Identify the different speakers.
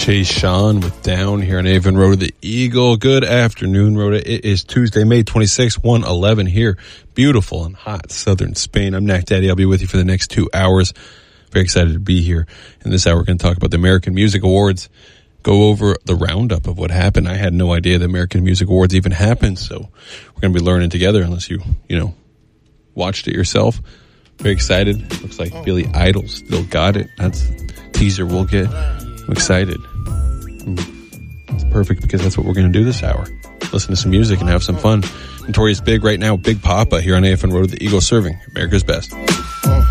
Speaker 1: Chase Sean with Down here on AFN Rhoda the Eagle. Good afternoon, Rhoda. It is Tuesday, May 26, 1:11 here. Beautiful and hot southern Spain. I'm Knack Daddy. I'll be with you for the next 2 hours. Very excited to be here. In this hour, we're going to talk about the American Music Awards, go over the roundup of what happened. I had no idea the American Music Awards even happened, so we're going to be learning together unless you watched it yourself. Very excited. Looks like Billy Idol still got it. That's a teaser we'll get. I'm excited. It's perfect because that's what we're going to do this hour. Listen to some music and have some fun. Notorious Big right now, Big Papa here on AFN Road, the Eagle serving America's best.